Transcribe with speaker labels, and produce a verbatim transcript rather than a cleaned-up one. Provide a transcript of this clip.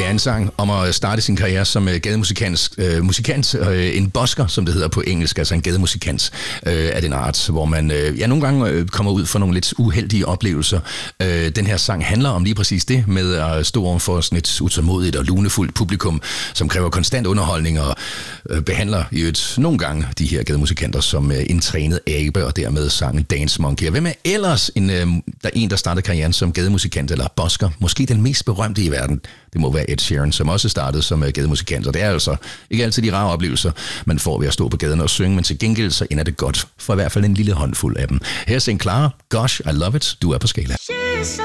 Speaker 1: Det er en sang om at starte sin karriere som uh, gademusikant, uh, musikant, uh, en busker, som det hedder på engelsk, altså en gademusikant uh, af den art, hvor man uh, ja, nogle gange uh, kommer ud for nogle lidt uheldige oplevelser. Uh, den her sang handler om lige præcis det, med at stå over for sådan et utålmodigt og lunefuldt publikum, som kræver konstant underholdning og uh, behandler i et nogle gange de her gademusikanter som uh, en trænet abe, og dermed sangen Dance Monkey. Og hvem er ellers en, uh, der en, der startede karrieren som gademusikant eller busker? Måske den mest berømte i verden. Det må være Ed Sheeran, som også startede som gademusikant, og det er altså ikke altid de rare oplevelser, man får ved at stå på gaden og synge, men til gengæld så ender det godt for i hvert fald en lille håndfuld af dem. Her er Saint Clara, Gosh, I Love It, du er på Skala.